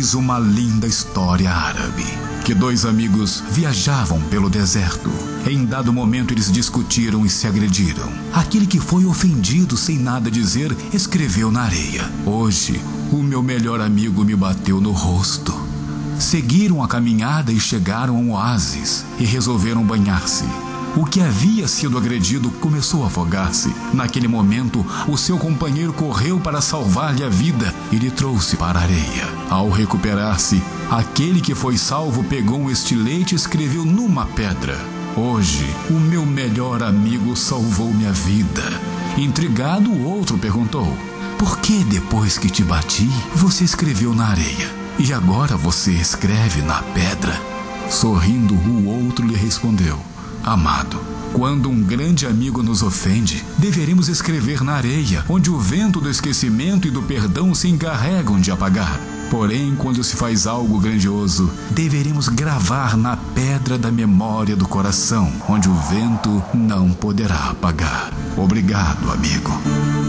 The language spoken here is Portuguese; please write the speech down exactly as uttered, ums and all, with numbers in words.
Eis uma linda história árabe, que dois amigos viajavam pelo deserto. Em dado momento eles discutiram e se agrediram. Aquele que foi ofendido sem nada dizer, escreveu na areia: hoje, o meu melhor amigo me bateu no rosto. Seguiram a caminhada e chegaram a um oásis e resolveram banhar-se. O que havia sido agredido começou a afogar-se. Naquele momento, o seu companheiro correu para salvar-lhe a vida e lhe trouxe para a areia. Ao recuperar-se, aquele que foi salvo pegou um estilete e escreveu numa pedra: hoje, o meu melhor amigo salvou minha vida. Intrigado, o outro perguntou: por que depois que te bati, você escreveu na areia e agora você escreve na pedra? Sorrindo, o outro lhe respondeu: amado, quando um grande amigo nos ofende, deveremos escrever na areia, onde o vento do esquecimento e do perdão se encarregam de apagar. Porém, quando se faz algo grandioso, deveremos gravar na pedra da memória do coração, onde o vento não poderá apagar. Obrigado, amigo.